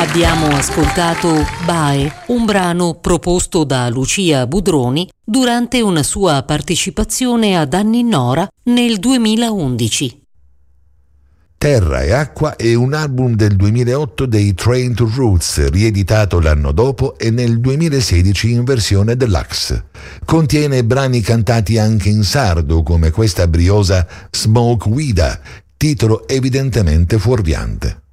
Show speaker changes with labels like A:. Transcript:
A: Abbiamo ascoltato Bae, un brano proposto da Lucia Budroni durante una sua partecipazione ad Anni Nora nel 2011.
B: Terra e Acqua è un album del 2008 dei Train to Roots, rieditato l'anno dopo e nel 2016 in versione deluxe. Contiene brani cantati anche in sardo, come questa briosa Smoke Vida, titolo evidentemente fuorviante.